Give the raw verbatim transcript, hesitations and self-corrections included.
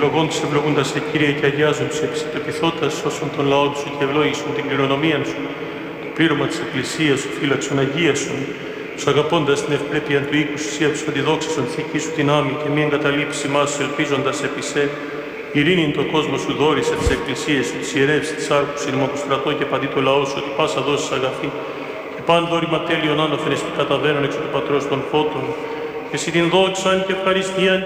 ευλογών της ευλογούντας σε Κύριε και αγιάζουν τους επιστοπιθώτας όσων των λαών σου και ευλόγησουν την κληρονομία σου, το πλήρωμα της Εκκλησίας σου, φύλαξον αγίασον, τους αγαπώντας την ευπρέπεια του οίκου σου, εσύ τους αντιδόξασον θήκη σου την άμη και μη εγκαταλείψει μας ελπίζοντας επί σε. Ειρήνην το κόσμο σου δόρισε τις εκκλησίες σου, τις ιερεύσεις, τις άρχους, ηρμοκοστρατώ και παντί το λαό σου, ότι πάσα δώσεις αγαθή. Και παν δόρημα τέλειον άνωθεν εστι καταβαίνον εξ του Πατρός των Φώτων, και εσύ την δόξαν και ευχαριστίαν